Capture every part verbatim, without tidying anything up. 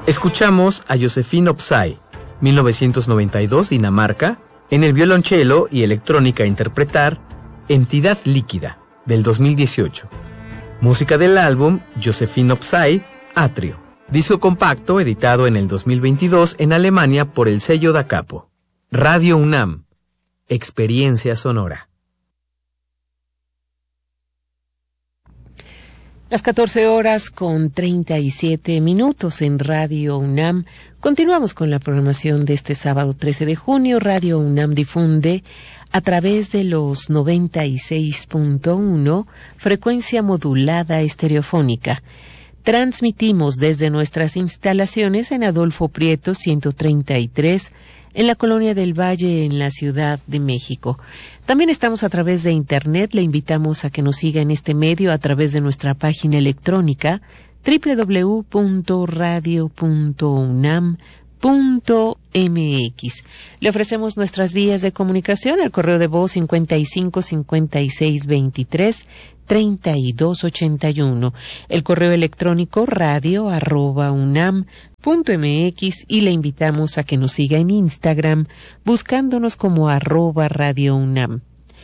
Escuchamos a Josephine Opsay, mil novecientos noventa y dos, Dinamarca, en el violonchelo y electrónica interpretar Entidad Líquida, del dos mil dieciocho. Música del álbum Josephine Opsay, Atrio, disco compacto editado en el dos mil veintidós en Alemania por el sello Da Capo. Radio UNAM, experiencia sonora. Las catorce horas con treinta y siete minutos en Radio UNAM. Continuamos con la programación de este sábado trece de junio. Radio UNAM difunde a través de los noventa y seis punto uno, frecuencia modulada estereofónica. Transmitimos desde nuestras instalaciones en Adolfo Prieto ciento treinta y tres, en la Colonia del Valle, en la Ciudad de México. También estamos a través de Internet. Le invitamos a que nos siga en este medio a través de nuestra página electrónica doble u doble u doble u punto radio punto unam punto m x. Le ofrecemos nuestras vías de comunicación: el correo de voz cincuenta y cinco cincuenta y seis veintitrés treinta y dos ochenta y uno, el correo electrónico radio arroba unam punto m x, y le invitamos a que nos siga en Instagram buscándonos como arroba radio unam.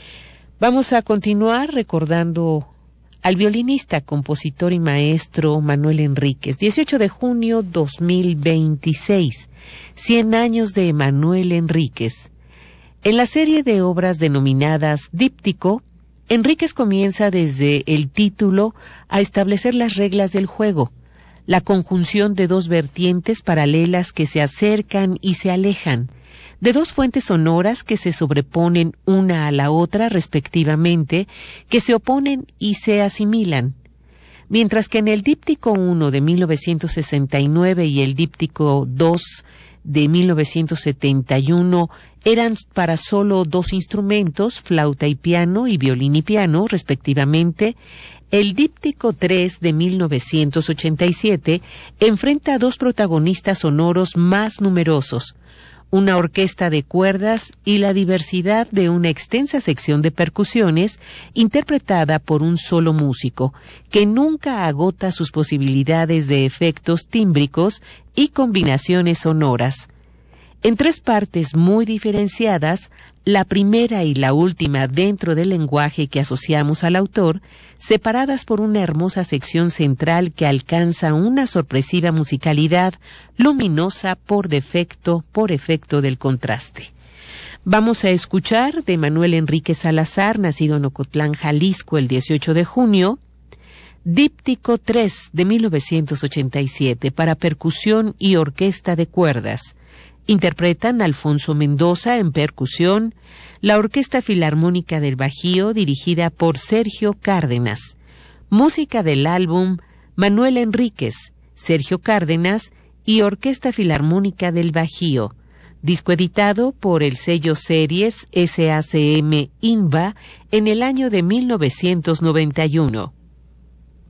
Vamos a continuar recordando al violinista, compositor y maestro Manuel Enríquez. dieciocho de junio dos mil veintiséis, cien años de Manuel Enríquez. En la serie de obras denominadas Díptico, Enríquez comienza desde el título a establecer las reglas del juego, la conjunción de dos vertientes paralelas que se acercan y se alejan, de dos fuentes sonoras que se sobreponen una a la otra respectivamente, que se oponen y se asimilan. Mientras que en el Díptico uno de mil novecientos sesenta y nueve y el Díptico dos de mil novecientos setenta y uno eran para solo dos instrumentos, flauta y piano y violín y piano, respectivamente, el Díptico tres de mil novecientos ochenta y siete enfrenta a dos protagonistas sonoros más numerosos, una orquesta de cuerdas y la diversidad de una extensa sección de percusiones interpretada por un solo músico, que nunca agota sus posibilidades de efectos tímbricos y combinaciones sonoras. En tres partes muy diferenciadas, la primera y la última dentro del lenguaje que asociamos al autor, separadas por una hermosa sección central que alcanza una sorpresiva musicalidad luminosa por defecto, por efecto del contraste. Vamos a escuchar de Manuel Enríquez Salazar, nacido en Ocotlán, Jalisco, el dieciocho de junio, Díptico tres de mil novecientos ochenta y siete para percusión y orquesta de cuerdas. Interpretan Alfonso Mendoza en percusión, la Orquesta Filarmónica del Bajío dirigida por Sergio Cárdenas. Música del álbum Manuel Enríquez, Sergio Cárdenas y Orquesta Filarmónica del Bajío. Disco editado por el sello Series S A C M Inva en el año de mil novecientos noventa y uno.